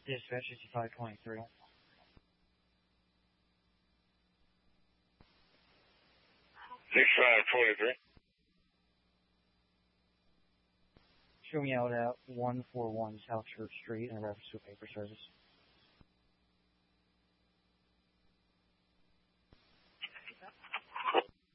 Dispatch 6523. Show me out at 141 South Church Street in reference to a paper service.